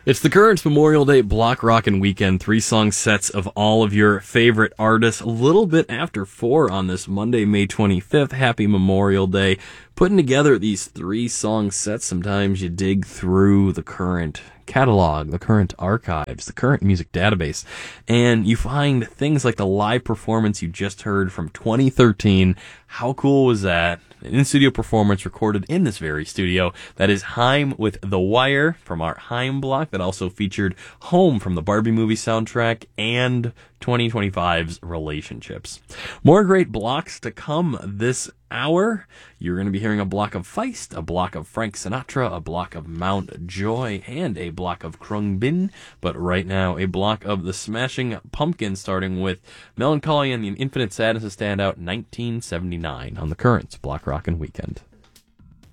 It's the Currents Memorial Day Block Rockin' Weekend. 3-song sets of all of your favorite artists. A little bit after 4 on this Monday, May 25th. Happy Memorial Day. Putting together these 3-song sets, sometimes you dig through the current catalog, the current archives, the current music database, and you find things like the live performance you just heard from 2013. How cool was that? An in-studio performance recorded in this very studio. That is Haim with The Wire from our Haim block that also featured Home from the Barbie movie soundtrack and 2025's Relationships. More great blocks to come this hour. You're going to be hearing a block of Feist, a block of Frank Sinatra, a block of Mount Joy, and a block of Krung Bin. But right now, a block of the Smashing Pumpkins, starting with Melancholy and the Infinite Sadness to Stand Out, 1979 on the Currents Block Rockin' Weekend.